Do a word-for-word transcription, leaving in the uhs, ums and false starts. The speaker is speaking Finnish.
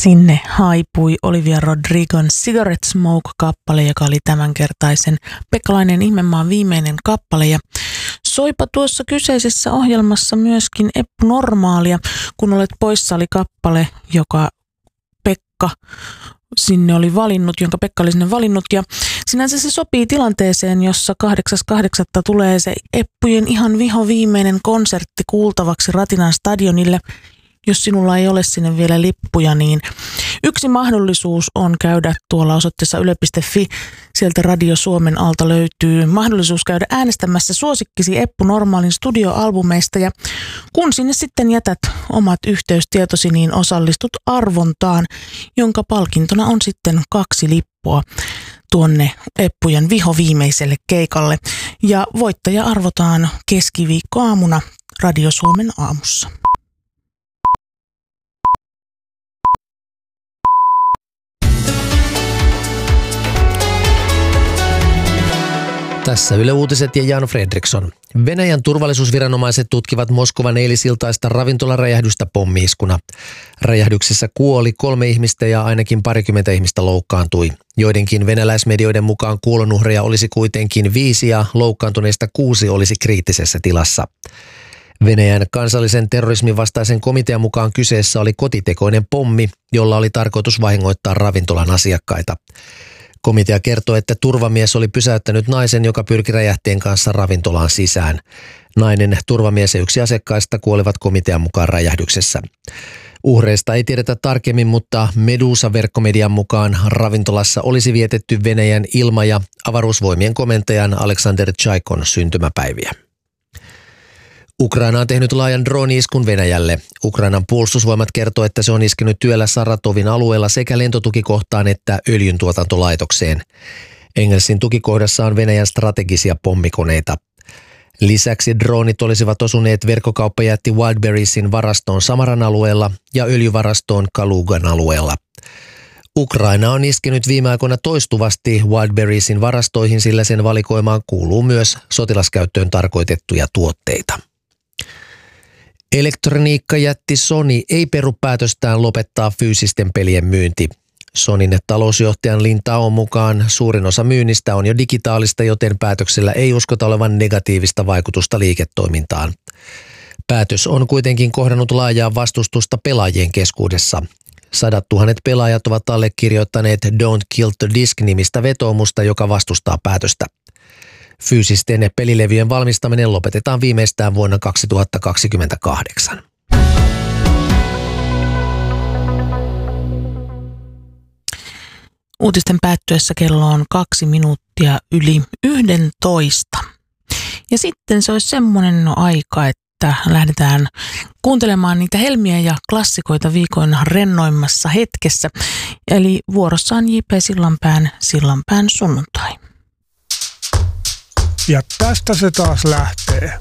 Sinne haipui Olivia Rodrigon Cigarette Smoke-kappale, joka oli tämänkertaisen Pekkalainen Ihmemaan viimeinen kappale. Ja soipa tuossa kyseisessä ohjelmassa myöskin Eppu Normaalia, kun olet poissa oli kappale, joka Pekka sinne oli valinnut, jonka Pekka oli sinne valinnut. Ja sinänsä se sopii tilanteeseen, jossa kahdeksas kahdeksatta tulee se Eppujen ihan viho viimeinen konsertti kuultavaksi Ratinan stadionille. Jos sinulla ei ole sinne vielä lippuja, niin yksi mahdollisuus on käydä tuolla osoitteessa yle piste fi. Sieltä Radio Suomen alta löytyy mahdollisuus käydä äänestämässä suosikkisi Eppu Normaalin studioalbumeista. Ja kun sinne sitten jätät omat yhteystietosi, niin osallistut arvontaan, jonka palkintona on sitten kaksi lippua tuonne Eppujen viho viimeiselle keikalle. Ja voittaja arvotaan keskiviikkoaamuna Radio Suomen aamussa. Tässä Yle Uutiset ja Jan Fredriksson. Venäjän turvallisuusviranomaiset tutkivat Moskovan eilisiltaista ravintolaräjähdystä pommi-iskuna. Räjähdyksessä kuoli kolme ihmistä ja ainakin parikymmentä ihmistä loukkaantui. Joidenkin venäläismedioiden mukaan kuolonuhreja olisi kuitenkin viisi ja loukkaantuneista kuusi olisi kriittisessä tilassa. Venäjän kansallisen terrorismin vastaisen komitean mukaan kyseessä oli kotitekoinen pommi, jolla oli tarkoitus vahingoittaa ravintolan asiakkaita. Komitea kertoi, että turvamies oli pysäyttänyt naisen, joka pyrki räjähteen kanssa ravintolaan sisään. Nainen, turvamies ja yksi asiakkaista kuolivat komitean mukaan räjähdyksessä. Uhreista ei tiedetä tarkemmin, mutta Medusa-verkkomedian mukaan ravintolassa olisi vietetty Venäjän ilma- ja avaruusvoimien komentajan Aleksander Tsaikon syntymäpäiviä. Ukraina on tehnyt laajan drooni-iskun Venäjälle. Ukrainan puolustusvoimat kertoo, että se on iskenyt työllä Saratovin alueella sekä lentotukikohtaan että öljyntuotantolaitokseen. Engelsin tukikohdassa on Venäjän strategisia pommikoneita. Lisäksi droonit olisivat osuneet verkkokauppajätti Wildberriesin varastoon Samaran alueella ja öljyvarastoon Kalugan alueella. Ukraina on iskenyt viime aikoina toistuvasti Wildberriesin varastoihin, sillä sen valikoimaan kuuluu myös sotilaskäyttöön tarkoitettuja tuotteita. Elektroniikkajätti Sony ei peru päätöstään lopettaa fyysisten pelien myynti. Sonyn talousjohtajan Lin Taon mukaan suurin osa myynnistä on jo digitaalista, joten päätöksellä ei uskota olevan negatiivista vaikutusta liiketoimintaan. Päätös on kuitenkin kohdannut laajaa vastustusta pelaajien keskuudessa. Sadat tuhannet pelaajat ovat allekirjoittaneet Don't Kill the Disc-nimistä vetoomusta, joka vastustaa päätöstä. Fyysisten pelilevyjen valmistaminen lopetetaan viimeistään vuonna kaksituhattakaksikymmentäkahdeksan. Uutisten päättyessä kello on kaksi minuuttia yli yhdentoista. Ja sitten se olisi semmoinen aika, että lähdetään kuuntelemaan niitä helmiä ja klassikoita viikon rennoimmassa hetkessä. Eli vuorossa on J P Sillanpään Sillanpään sunnuntai. Ja tästä se taas lähtee.